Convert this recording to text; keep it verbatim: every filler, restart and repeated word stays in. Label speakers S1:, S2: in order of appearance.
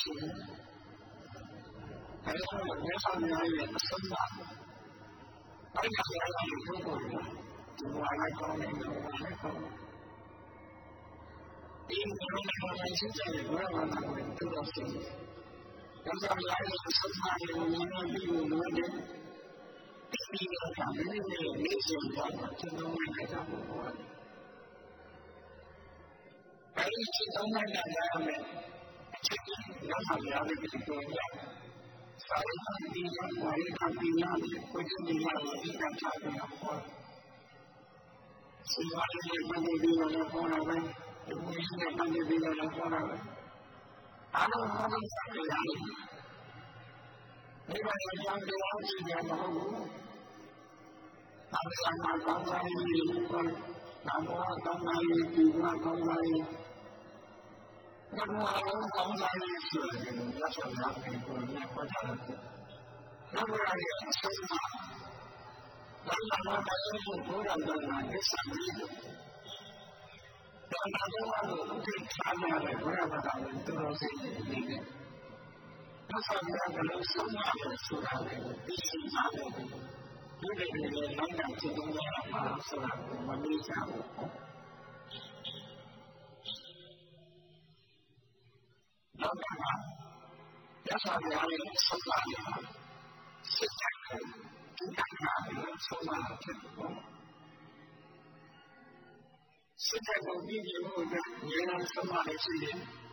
S1: ရှိတယ်။ဒါကြောင့်မြတ်စွာဘုရားရဲ့အဆုံးအမအဲ့ဒါကိုလည်းဘုရားကဒီဘဝနဲ့ကောင်းတယ်ဒီဘဝနဲ့ကောင်းတယ်ဒီဘဝနဲ့ကောင်းတဲ့စိတ်ရဲ့ဘဝမှာကိုတူတော်ရှိတယ်။ဒါကြောင့်လည်းအဆုံးအမကိုမြင်လို့ပြီးလို့လည်းဒီလိုကလည်းဒီလိုနေစဉ်ကတော့ကျွန်တော်တို့လည်းကြောက်ဖို့ပေါ့။အဲဒီစိတ်သုံးမှတ်တာလည်းအချက်ကြီးနောက်ဆောင်ရတဲ့ဒီလိုရစာရင်းဒီကဝါရီကပြည်နာကိုကျင်းနေရတဲ့ဒီကချာပြီးတော့ပေါ့။စီဝါရီနဲ့ပတ်သက်ပြီးတော့ပေါ်လာတယ်။ဒီလိုနဲ့ပတ်သက်ပြီးတော့ပေါ်လာတယ်။အားလုံးဘာလို့ဆက်ရလဲ။ဒီမှာကြောင့်တရားကြည့်ရမှာမဟုတ်ဘူး။ဘာလို့မှကောင်းစားရည်ကိုနာမောကောင်းစားရည်ဒီမှာကောင်းစားရည်ဘုရားလုံးကောင်းစားရည်ဆိုရင်လက်ဆောင်ရမယ်ကိုလည်းပတ်ထားတယ်။ဘုရားရဲ့အဆုံးအမဘာသာမှာတိုင်းကိုဘုရားကလည်းအစမ်းပြီးတော့ဘာသာတော်ကိုသိချာရတယ်ဘုရားကလည်းသူတော်စင်နေတယ်။ဘာသာများကလည်းဆုံးမတယ်ဆိုတာကိုသိရှိရတယ်။ဒီလိုမျိုးနောက်တာကျင့်သုံးရမှာဆိုတာကိုမမေ့ကြဘူး။နောက်တာကရသော်လည်းဆုံးမတယ်စိတ်တိုင်းကိုဒီကနေ့ဆုံးမတယ်ပေါ့။စိတ်ကိုပြီးပြီးလို့ဉာဏ်ဆုံးမတယ်ရှိတယ်။